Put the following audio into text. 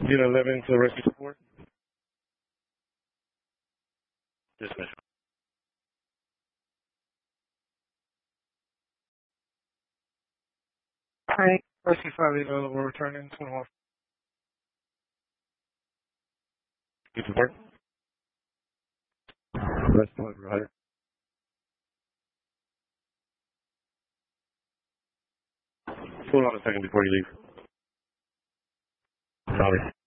Unit 11 to rescue support. Dismiss. Alright, rescue 5 available, returning 21. Good support. Rescue 1 provider. Hold on a second before you leave. Sorry.